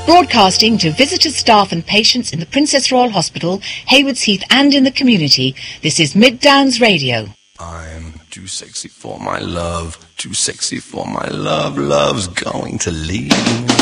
Broadcasting to visitors, staff and patients in the Princess Royal Hospital, Haywards Heath and in the community, this is Mid Downs Radio. I'm too sexy for my love, too sexy for my love, love's going to leave me.